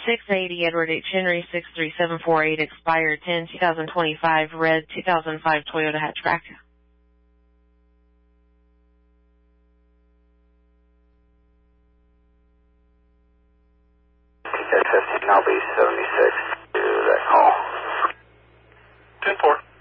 680 Edward H. Henry 63748, expired 10/2025, red 2005 Toyota hatchback. TK 15, I'll be 76 to that call. 10-4.